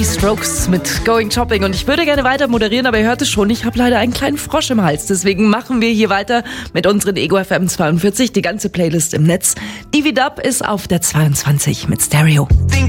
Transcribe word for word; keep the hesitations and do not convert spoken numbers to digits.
Die Strokes mit Going Shopping. Und ich würde gerne weiter moderieren, aber ihr hört es schon, ich habe leider einen kleinen Frosch im Hals. Deswegen machen wir hier weiter mit unseren Ego F M zweiundvierzig. Die ganze Playlist im Netz. Divi Dub ist auf der zweiundzwanzig mit Stereo.